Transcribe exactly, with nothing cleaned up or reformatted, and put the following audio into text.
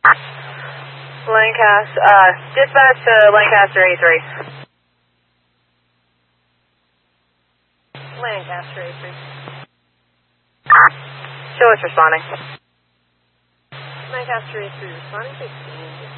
Lancaster, uh, dispatch to Lancaster A three. Lancaster A three. Show us responding. Lancaster A three responding, sixteen.